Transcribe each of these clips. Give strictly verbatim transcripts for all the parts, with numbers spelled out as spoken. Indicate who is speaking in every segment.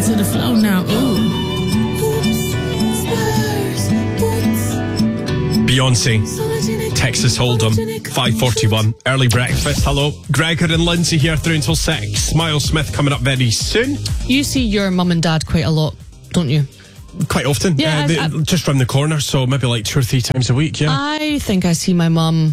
Speaker 1: to the flow now. Ooh.
Speaker 2: Beyonce, Texas Hold'em, five forty-one, early breakfast. Hello, Gregor and Lindsay here through until six. Miles Smith coming up very soon.
Speaker 3: You see your mum and dad quite a lot, don't you?
Speaker 2: Quite often,
Speaker 3: yeah.
Speaker 2: Uh, they,
Speaker 3: I, I,
Speaker 2: just round the corner, so maybe like two or three times a week, yeah.
Speaker 3: I think I see my mum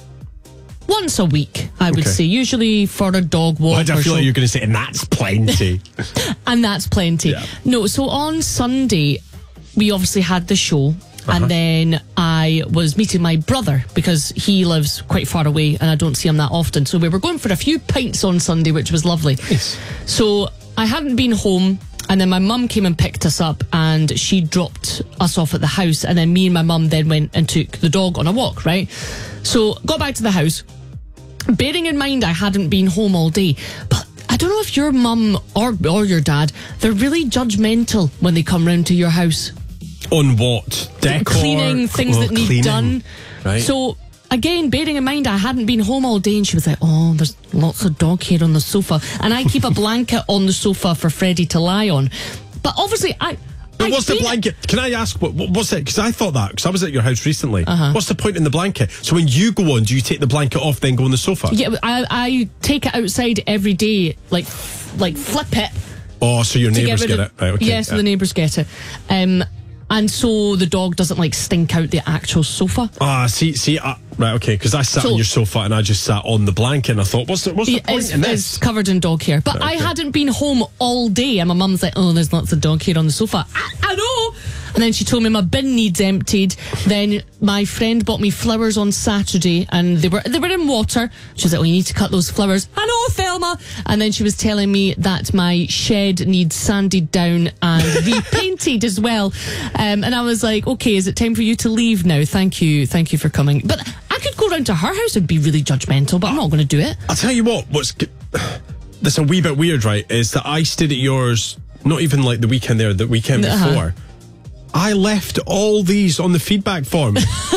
Speaker 3: once a week, I would
Speaker 2: Okay.
Speaker 3: say, usually for a dog walk.
Speaker 2: Why do I
Speaker 3: or
Speaker 2: feel
Speaker 3: so.
Speaker 2: like you're going to say, and that's plenty?
Speaker 3: And that's plenty.
Speaker 2: Yeah.
Speaker 3: No, so on Sunday, we obviously had the show.
Speaker 2: Uh-huh.
Speaker 3: And then I was meeting my brother because he lives quite far away and I don't see him that often. So we were going for a few pints on Sunday, which was lovely.
Speaker 2: Yes.
Speaker 3: So I hadn't been home, and then my mum came and picked us up and she dropped us off at the house. And then me and my mum then went and took the dog on a walk, right? So got back to the house, bearing in mind I hadn't been home all day. But I don't know if your mum or, or your dad, they're really judgmental when they come round to your house.
Speaker 2: On what? Decor?
Speaker 3: Cleaning, things
Speaker 2: well,
Speaker 3: that need
Speaker 2: cleaning.
Speaker 3: done.
Speaker 2: Right.
Speaker 3: So, again, bearing in mind I hadn't been home all day, and she was like, oh, there's lots of dog hair on the sofa. And I keep a blanket on the sofa for Freddie to lie on. But obviously, I...
Speaker 2: But
Speaker 3: I
Speaker 2: what's the
Speaker 3: clean
Speaker 2: blanket? Can I ask, what, what- what's it? Because I thought that, because I was at your house recently.
Speaker 3: Uh-huh.
Speaker 2: What's the point in the blanket? So when you go on, do you take the blanket off, then go on the sofa?
Speaker 3: Yeah, I, I take it outside every day, like, like flip it.
Speaker 2: Oh, so your
Speaker 3: to
Speaker 2: neighbours
Speaker 3: rid
Speaker 2: get
Speaker 3: of-
Speaker 2: it? Right, okay.
Speaker 3: Yeah, so the neighbours get it. Um... And so the dog doesn't like stink out the actual sofa.
Speaker 2: Ah, see, see, uh, right, okay, because I sat
Speaker 3: So-
Speaker 2: on your sofa and I just sat on the blanket and I thought, what's the, what's the
Speaker 3: Yeah,
Speaker 2: point
Speaker 3: it's,
Speaker 2: in
Speaker 3: it's
Speaker 2: this?
Speaker 3: covered in dog hair. But
Speaker 2: Right, okay.
Speaker 3: I hadn't been home all day, and my mum's like, oh, there's lots of dog hair on the sofa. I, I know! And then she told me my bin needs emptied. Then my friend bought me flowers on Saturday, and they were they were in water. She was like, oh, you need to cut those flowers. I know, Thelma! And then she was telling me that my shed needs sanded down and repainted as well. Um, and I was like, okay, is it time for you to leave now? Thank you, thank you for coming. But I could go round to her house and be really judgmental, but I'm not going to do it.
Speaker 2: I'll tell you what, what's g- that's a wee bit weird, right, is that I stayed at yours, not even like the weekend there, the weekend
Speaker 3: Uh-huh.
Speaker 2: before. I left all these on the feedback form.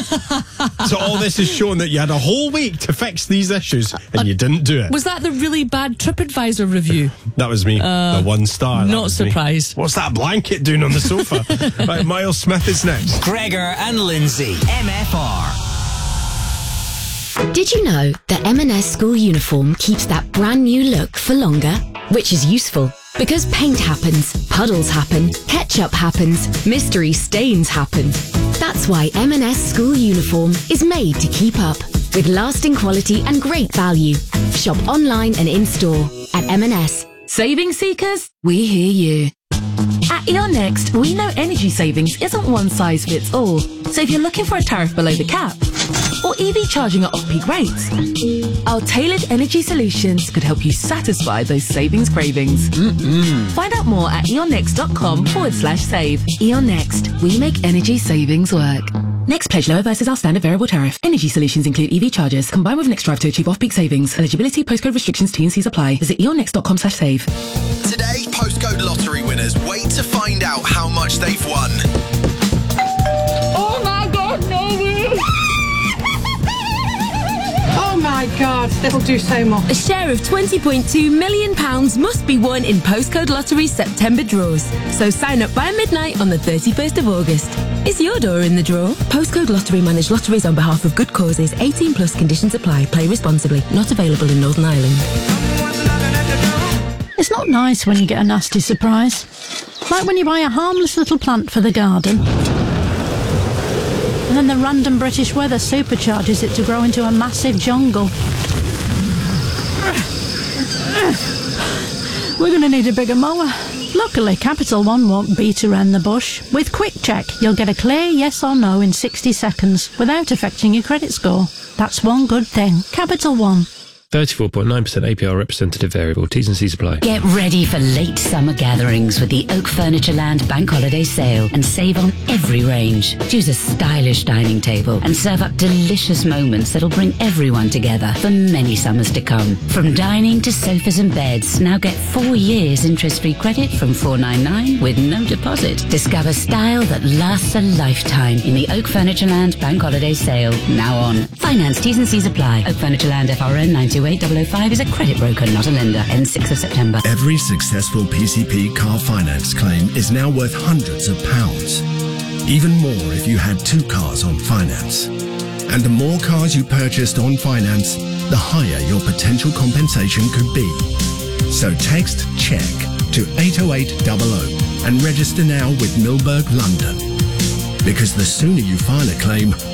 Speaker 2: So all this is showing that you had a whole week to fix these issues and you didn't do it.
Speaker 3: Was that the really bad TripAdvisor review?
Speaker 2: That was me, the one star. that
Speaker 3: not
Speaker 2: was me.
Speaker 3: surprised.
Speaker 2: What's that blanket doing on the sofa? Right, Miles Smith is next.
Speaker 4: Gregor and Lindsay, M F R.
Speaker 5: Did you know that M and S school uniform keeps that brand new look for longer? Which is useful, because paint happens, puddles happen, ketchup happens, mystery stains happen. That's why M and S school uniform is made to keep up, with lasting quality and great value. Shop online and in-store at M and S.
Speaker 6: Saving seekers, we hear you. At E O N Next, we know energy savings isn't one size fits all. So if you're looking for a tariff below the cap, or E V charging at off-peak rates, our tailored energy solutions could help you satisfy those savings cravings. Mm-mm. Find out more at eonnext.com forward slash save. E O N Next, we make energy savings work. Next pledge lower versus our standard variable tariff. Energy solutions include E V chargers, combined with Next Drive to achieve off-peak savings. Eligibility, postcode restrictions, T and C's apply. Visit eonnext.com slash save.
Speaker 7: Today, postcode lottery winners wait to find out how much they've won.
Speaker 1: Oh my God, no! Oh my God, that'll do so much.
Speaker 8: A share of twenty point two million pounds must be won in Postcode Lottery's September draws. So sign up by midnight on the thirty-first of August. Is your door in the draw? Postcode Lottery manage lotteries on behalf of good causes. eighteen plus conditions apply. Play responsibly. Not available in Northern Ireland.
Speaker 9: It's not nice when you get a nasty surprise. Like when you buy a harmless little plant for the garden, and then the random British weather supercharges it to grow into a massive jungle. We're going to need a bigger mower. Luckily, Capital One won't beat around the bush. With Quick Check, you'll get a clear yes or no in sixty seconds without affecting your credit score. That's one good thing. Capital One.
Speaker 10: thirty-four point nine percent A P R representative variable. T's and C's apply.
Speaker 11: Get ready for late summer gatherings with the Oak Furniture Land Bank Holiday Sale and save on every range. Choose a stylish dining table and serve up delicious moments that'll bring everyone together for many summers to come. From dining to sofas and beds, now get four years interest-free credit from four ninety-nine with no deposit. Discover style that lasts a lifetime in the Oak Furniture Land Bank Holiday Sale. Now on. Finance T's and C's apply. Oak Furniture Land F R N nine two oh eight double oh five is a credit broker, not a lender. Ends sixth of September.
Speaker 12: Every successful P C P car finance claim is now worth hundreds of pounds. Even more if you had two cars on finance. And the more cars you purchased on finance, the higher your potential compensation could be. So text CHECK to eight oh eight double oh and register now with Milberg London. Because the sooner you file a claim,